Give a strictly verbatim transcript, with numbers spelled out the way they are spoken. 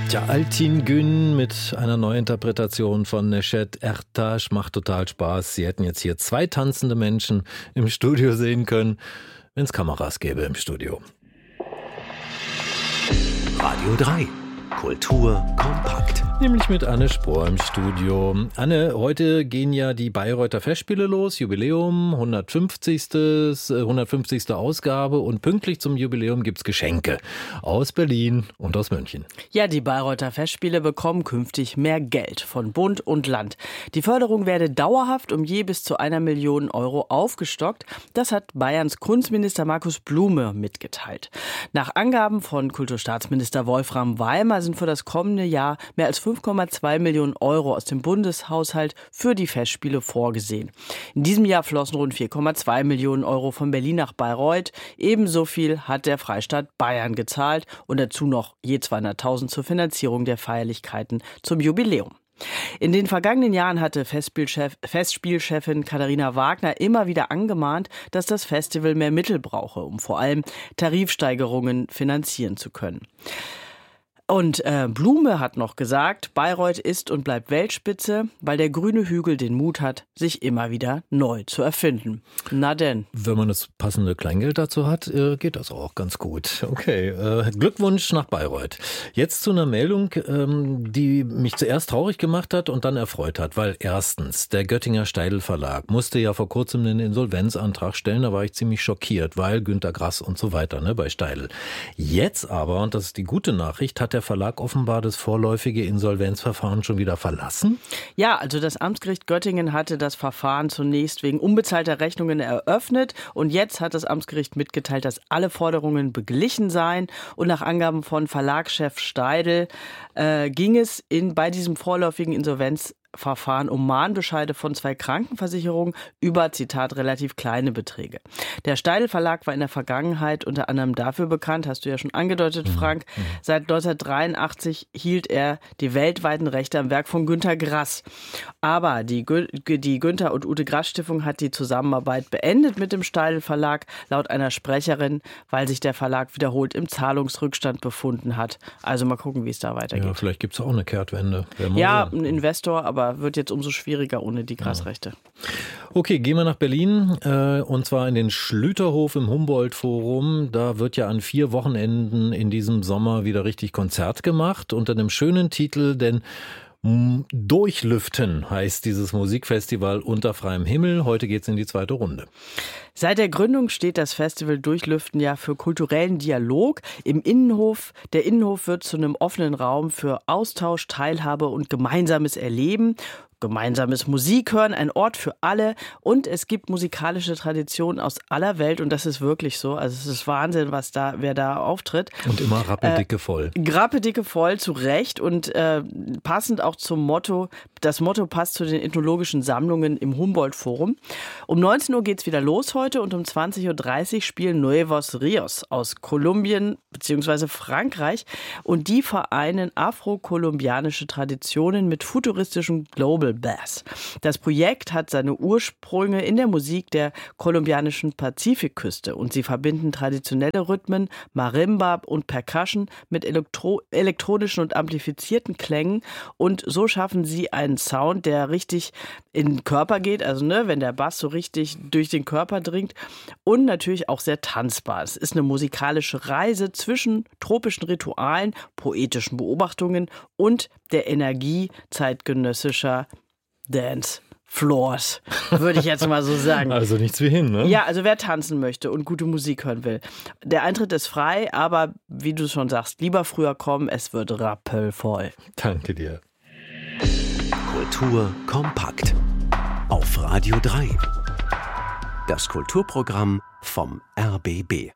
Tja, Altin Gün mit einer Neuinterpretation von Neşet Ertaş macht total Spaß. Sie hätten jetzt hier zwei tanzende Menschen im Studio sehen können, wenn es Kameras gäbe im Studio. Radio drei. Kultur kompakt. Nämlich mit Anne Spohr im Studio. Anne, heute gehen ja die Bayreuther Festspiele los, Jubiläum, hundertfünfzigste. hundertfünfzigste Ausgabe und pünktlich zum Jubiläum gibt's Geschenke aus Berlin und aus München. Ja, die Bayreuther Festspiele bekommen künftig mehr Geld von Bund und Land. Die Förderung werde dauerhaft um je bis zu einer Million Euro aufgestockt. Das hat Bayerns Kunstminister Markus Blume mitgeteilt. Nach Angaben von Kulturstaatsminister Wolfram Weimar sind für das kommende Jahr mehr als fünf Komma zwei Millionen Euro aus dem Bundeshaushalt für die Festspiele vorgesehen. In diesem Jahr flossen rund vier Komma zwei Millionen Euro von Berlin nach Bayreuth. Ebenso viel hat der Freistaat Bayern gezahlt und dazu noch je zweihunderttausend zur Finanzierung der Feierlichkeiten zum Jubiläum. In den vergangenen Jahren hatte Festspielchef, Festspielchefin Katharina Wagner immer wieder angemahnt, dass das Festival mehr Mittel brauche, um vor allem Tarifsteigerungen finanzieren zu können. Und äh, Blume hat noch gesagt, Bayreuth ist und bleibt Weltspitze, weil der grüne Hügel den Mut hat, sich immer wieder neu zu erfinden. Na denn. Wenn man das passende Kleingeld dazu hat, äh, geht das auch ganz gut. Okay, äh, Glückwunsch nach Bayreuth. Jetzt zu einer Meldung, ähm, die mich zuerst traurig gemacht hat und dann erfreut hat, weil erstens, der Göttinger Steidl Verlag musste ja vor kurzem einen Insolvenzantrag stellen, da war ich ziemlich schockiert, weil Günter Grass und so weiter, ne, bei Steidl. Jetzt aber, und das ist die gute Nachricht, hat der Verlag offenbar das vorläufige Insolvenzverfahren schon wieder verlassen? Ja, also das Amtsgericht Göttingen hatte das Verfahren zunächst wegen unbezahlter Rechnungen eröffnet und jetzt hat das Amtsgericht mitgeteilt, dass alle Forderungen beglichen seien und nach Angaben von Verlagschef Steidl äh, ging es in, bei diesem vorläufigen Insolvenzverfahren um Mahnbescheide von zwei Krankenversicherungen über, Zitat, relativ kleine Beträge. Der Steidl Verlag war in der Vergangenheit unter anderem dafür bekannt, hast du ja schon angedeutet, Frank, mhm. seit neunzehnhundertdreiundachtzig hielt er die weltweiten Rechte am Werk von Günter Grass. Aber die, die Günter und Ute Grass Stiftung hat die Zusammenarbeit beendet mit dem Steidl Verlag, laut einer Sprecherin, weil sich der Verlag wiederholt im Zahlungsrückstand befunden hat. Also mal gucken, wie es da weitergeht. Ja, vielleicht gibt es auch eine Kehrtwende. Ja, ein Investor, aber wird jetzt umso schwieriger ohne die Grassrechte. Okay, gehen wir nach Berlin äh, und zwar in den Schlüterhof im Humboldt-Forum. Da wird ja an vier Wochenenden in diesem Sommer wieder richtig Konzert gemacht unter einem schönen Titel, denn Durchlüften heißt dieses Musikfestival unter freiem Himmel. Heute geht's in die zweite Runde. Seit der Gründung steht das Festival Durchlüften ja für kulturellen Dialog im Innenhof. Der Innenhof wird zu einem offenen Raum für Austausch, Teilhabe und gemeinsames Erleben. Gemeinsames Musik hören, ein Ort für alle und es gibt musikalische Traditionen aus aller Welt und das ist wirklich so. Also es ist Wahnsinn, was da, wer da auftritt. Und immer rappeldicke voll. Äh, rappeldicke voll, zu Recht und äh, passend auch zum Motto. Das Motto passt zu den ethnologischen Sammlungen im Humboldt-Forum. Um neunzehn Uhr geht's wieder los heute und um zwanzig Uhr dreißig spielen Nuevos Rios aus Kolumbien bzw. Frankreich und die vereinen afro-kolumbianische Traditionen mit futuristischem Global Bass. Das Projekt hat seine Ursprünge in der Musik der kolumbianischen Pazifikküste und sie verbinden traditionelle Rhythmen, Marimba und Percussion mit elektro- elektronischen und amplifizierten Klängen und so schaffen sie einen Sound, der richtig in den Körper geht, also ne, wenn der Bass so richtig durch den Körper dringt und natürlich auch sehr tanzbar. Es ist eine musikalische Reise zwischen tropischen Ritualen, poetischen Beobachtungen und der Energie zeitgenössischer Dance Floors, würde ich jetzt mal so sagen. Also nichts wie hin, ne? Ja, also wer tanzen möchte und gute Musik hören will. Der Eintritt ist frei, aber wie du schon sagst, lieber früher kommen, es wird rappelvoll. Danke dir. Kultur kompakt. Auf Radio drei. Das Kulturprogramm vom R B B.